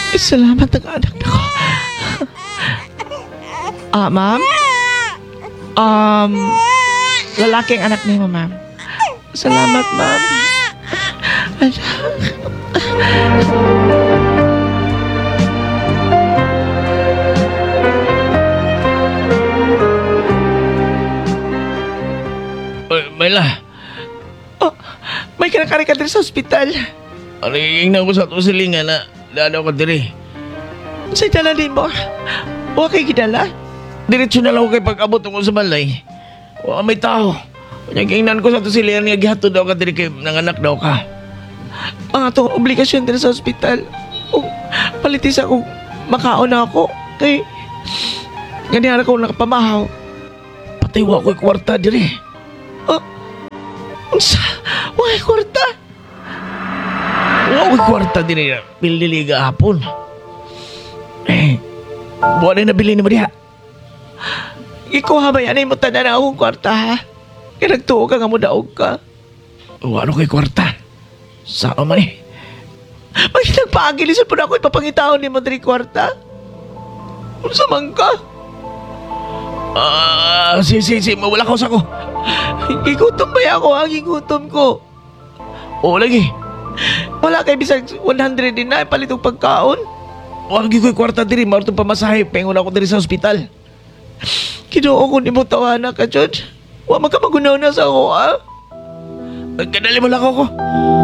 Salamat ang anak na ko. Ma'am? Lalaki ang anak niyo, ma'am. Salamat, ma'am. Anak. Mayla, Oh, may kinakari ka din sa ospital. ano yung na ko sa tusilingan na dadaw ka diri. Sa dala din mo. Huwag kay gidala. Diretso na lang ako kay pag-abot ko sa balay. Wala may tao. Nagingnan ko sa tusilingan nga gihatod daw ka diri kay nanganak daw ka. Ang atong obligasyon din sa ospital. Kung palitis ako, makaon na ako. Kay, ganyan ako nakapamahaw. Patay wa ko'y kwarta diri. Unsa? Why kwarta? Wa ko'y kwarta diri na pililiga hapon. Buwan na nabili ni mo diha. Ikaw habayan mo tanan na akong kwarta ha. Kaya nagtuo ka nga mo daog ka. Wa ano ko'y kwarta. Sao man eh. Bakit nagpaagilisan po na ako ipapangitaon ni mo diri kwarta? Unsa man ka? Si, mawala ko sa ko. Gigutom ba ako ha? Gigutom ko. O lagi. Wala kay bisag 100 din na palitong pagkaon. Wag ko'y kwarta diri, marto pamasahe, pengon ako diri sa ospital. Kinuo ko ni mo tawana ka, George. Wa man ka magunaw na sa ako ha. Kadali mo lang ako.